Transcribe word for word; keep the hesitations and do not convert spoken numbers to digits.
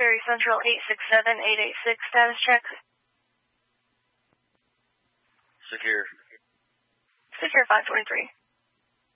Berry Central eight six seven eight eight six, status check. Secure. Secure five twenty-three.